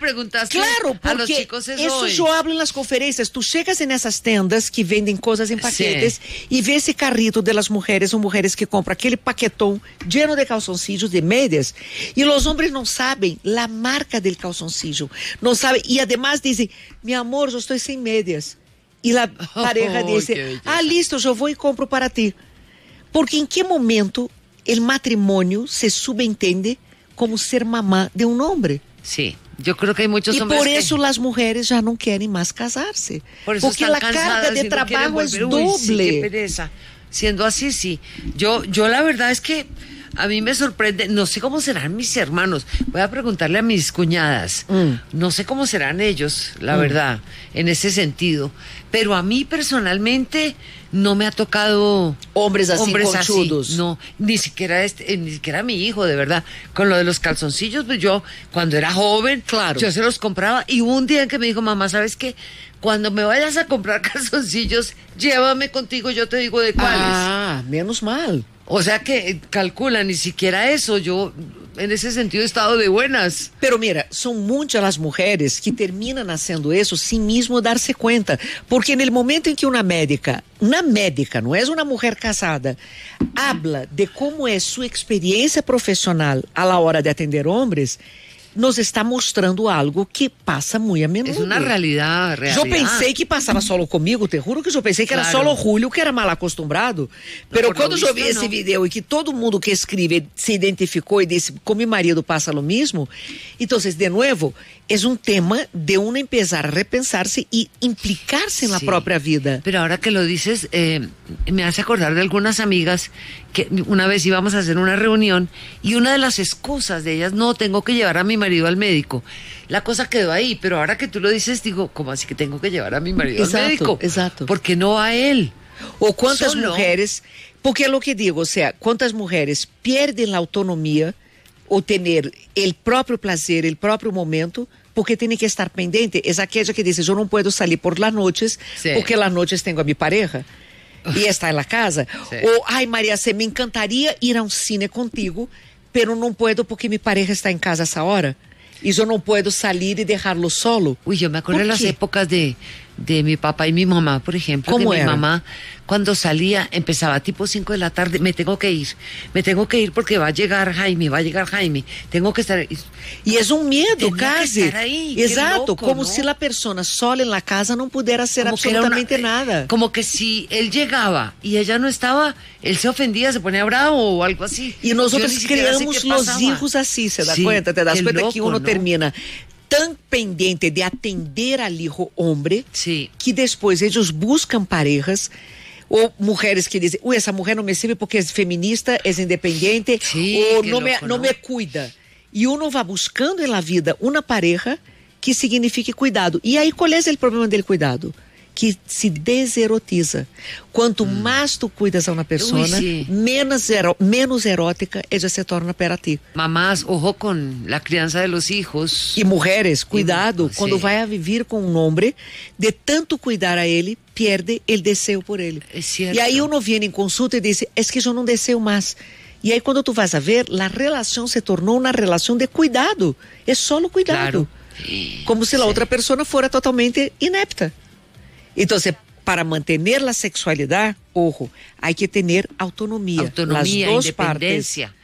preguntaste Claro, a los porque chicos isso hoy. eu hablo nas conferências. Tu chegas nessas tendas que vendem coisas em paquetes e vê esse carrito das mulheres ou mulheres que compram aquele paquetão lleno de calzoncillos, de medias, e os homens não sabem a marca del calzoncillo, não sabem, e además dizem, meu amor, eu estou sem medias. E a pareja diz, listo, eu vou e compro para ti. Porque em que momento o matrimônio se subentende como ser mamá de um homem? Sí, yo creo que hay muchos Y hombres por eso las mujeres ya no quieren más casarse. por eso porque están la carga cansadas de y no quieren trabajo es volver. Uy, sí, doble. qué pereza. Siendo así, sí. Yo la verdad es que a mí me sorprende, no sé cómo serán mis hermanos. Voy a preguntarle a mis cuñadas. No sé cómo serán ellos, la verdad, en ese sentido. Pero a mí personalmente no me ha tocado hombres así conchudos. No, ni siquiera ni siquiera mi hijo, de verdad. Con lo de los calzoncillos, pues yo cuando era joven, claro, yo se los compraba y hubo un día en que me dijo, mamá, ¿sabes qué? Cuando me vayas a comprar calzoncillos, llévame contigo, yo te digo de cuáles. Ah, menos mal. O sea que calcula, ni siquiera eso, yo en ese sentido he estado de buenas. Pero mira, son muchas las mujeres que terminan haciendo eso sin mismo darse cuenta, porque en el momento en que una médica, no es una mujer casada, habla de cómo es su experiencia profesional a la hora de atender hombres, nos está mostrando algo que passa muito a menudo. É uma realidade. Eu pensei que passava solo comigo, te juro que eu pensei que era solo Julio, que era mal acostumado. Pero quando eu vi esse vídeo e que todo mundo que escreve se identificou e disse, com meu marido passa lo mesmo, então, de novo, é tema de uno empezar a repensar-se e implicar-se na própria vida. Pero ahora que lo dices, me hace acordar de algunas amigas que una vez íbamos a hacer una reunión y una de las excusas de ellas, no, tengo que llevar a mi marido al médico. La cosa quedó ahí, pero ahora que tú lo dices, digo, ¿cómo así que tengo que llevar a mi marido al médico? Exato. ¿Por qué no a él? Ou quantas mulheres, porque é o que digo, ou seja, quantas mulheres perdem a autonomia ou ter o próprio prazer, o próprio momento, porque tem que estar pendente. É aquela que diz, eu não posso sair por las noches, porque las noches tenho a minha pareja e está na casa. Ou, ai Maria, me encantaria ir a um cine contigo, pero não posso porque minha pareja está em casa essa hora. Y yo no puedo salir y dejarlo solo. Uy, yo me acuerdo de las épocas de mi papá y mi mamá, por ejemplo. ¿Cómo que era? Mi mamá, cuando salía, empezaba tipo 5 de la tarde, me tengo que ir porque va a llegar Jaime, tengo que estar... Y es un miedo, casi. Estar ahí, Exacto, loco, como ¿no? si la persona sola en la casa no pudiera hacer como absolutamente nada. Como que si él llegaba y ella no estaba, él se ofendía, se ponía bravo o algo así. Y nosotros criamos los hijos así, ¿se da cuenta? ¿Te das cuenta que uno termina tão pendente de atender al hijo hombre, que depois eles buscam parejas ou mulheres que dizem, uy, essa mulher não me sirve porque é feminista, é independente, ou não me cuida. E uno vai buscando na vida uma pareja que signifique cuidado. E aí, qual é o problema do cuidado? Que se deserotiza. Quanto mais tu cuidas a uma pessoa, menos erótica ella se torna para ti. Mamás, ojo con la crianza de los hijos. E mulheres, cuidado, quando vai a viver com um homem, de tanto cuidar a ele, perde o desejo por ele. E aí uno vem em consulta e diz, é que eu não desejo mais. E aí quando tu vas a ver, a relação se tornou uma relação de cuidado. É solo cuidado. Claro. Como se a outra pessoa fora totalmente inepta. Então, para manter a sexualidade, ojo, hay que ter autonomia. Autonomia, las dos independencia. Partes.